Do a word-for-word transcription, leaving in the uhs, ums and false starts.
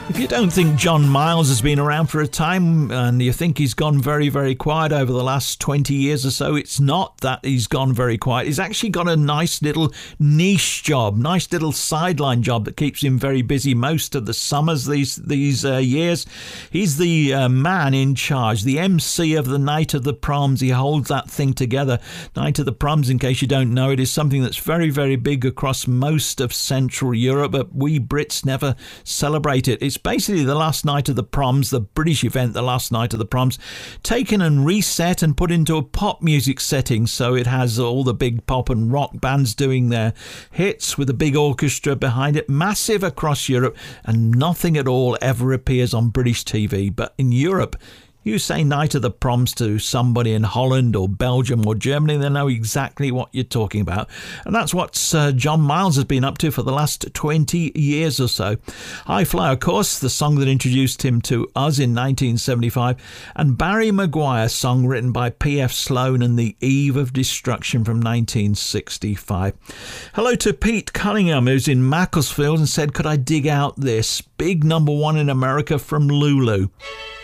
If you don't think John Miles has been around for a time and you think he's gone very, very quiet over the last twenty years or so, it's not that he's gone very quiet. He's actually got a nice little niche job, nice little sideline job that keeps him very busy most of the summers these these uh, years. He's the uh, man in charge, the M C of the Night of the Proms. He holds that thing together. Night of the Proms, in case you don't know, it is something that's very, very big across most of Central Europe, but we Brits never celebrate it. It's basically the last night of the proms, the British event, the last night of the proms, taken and reset and put into a pop music setting. So it has all the big pop and rock bands doing their hits with a big orchestra behind it, massive across Europe, and nothing at all ever appears on British T V. But in Europe, you say Night of the Proms to somebody in Holland or Belgium or Germany, they know exactly what you're talking about. And that's what uh, John Miles has been up to for the last twenty years or so. High Fly, of course, the song that introduced him to us in nineteen seventy-five, and Barry Maguire, song written by P F Sloan and The Eve of Destruction from nineteen sixty-five. Hello to Pete Cunningham, who's in Macclesfield, and said, could I dig out this big number one in America from Lulu?